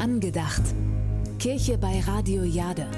Angedacht. Kirche bei Radio Jade.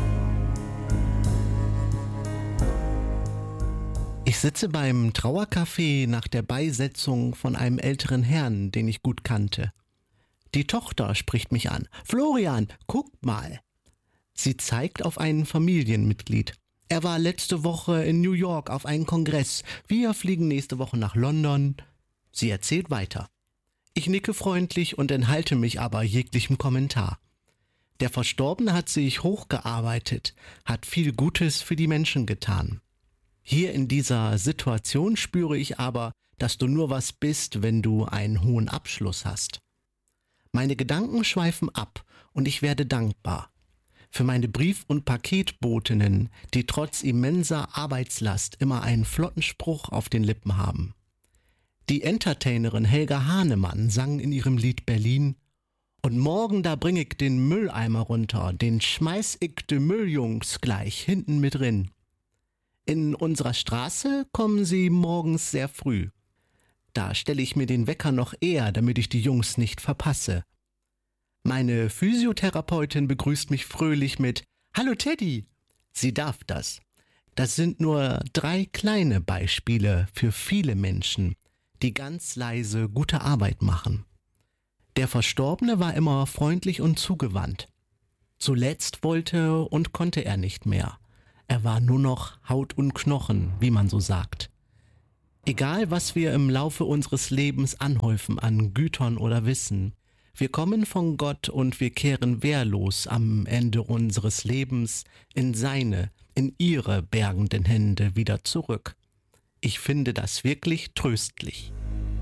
Ich sitze beim Trauercafé nach der Beisetzung von einem älteren Herrn, den ich gut kannte. Die Tochter spricht mich an. »Florian, guck mal!« Sie zeigt auf ein Familienmitglied. Er war letzte Woche in New York auf einen Kongress. Wir fliegen nächste Woche nach London. Sie erzählt weiter. Ich nicke freundlich und enthalte mich aber jeglichem Kommentar. Der Verstorbene hat sich hochgearbeitet, hat viel Gutes für die Menschen getan. Hier in dieser Situation spüre ich aber, dass du nur was bist, wenn du einen hohen Abschluss hast. Meine Gedanken schweifen ab und ich werde dankbar. Für meine Brief- und Paketbotinnen, die trotz immenser Arbeitslast immer einen flotten Spruch auf den Lippen haben. Die Entertainerin Helga Hahnemann sang in ihrem Lied Berlin: Und morgen da bring ich den Mülleimer runter, den schmeiß ich de Mülljungs gleich hinten mit drin. In unserer Straße kommen sie morgens sehr früh. Da stelle ich mir den Wecker noch eher, damit ich die Jungs nicht verpasse. Meine Physiotherapeutin begrüßt mich fröhlich mit »Hallo Teddy«. Sie darf das. Das sind nur 3 kleine Beispiele für viele Menschen, die ganz leise gute Arbeit machen. Der Verstorbene war immer freundlich und zugewandt. Zuletzt wollte und konnte er nicht mehr. Er war nur noch Haut und Knochen, wie man so sagt. Egal, was wir im Laufe unseres Lebens anhäufen an Gütern oder Wissen, wir kommen von Gott und wir kehren wehrlos am Ende unseres Lebens in seine, in ihre bergenden Hände wieder zurück. Ich finde das wirklich tröstlich.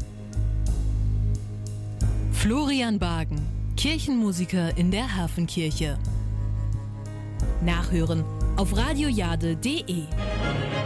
Florian Bargen, Kirchenmusiker in der Hafenkirche. Nachhören auf radiojade.de.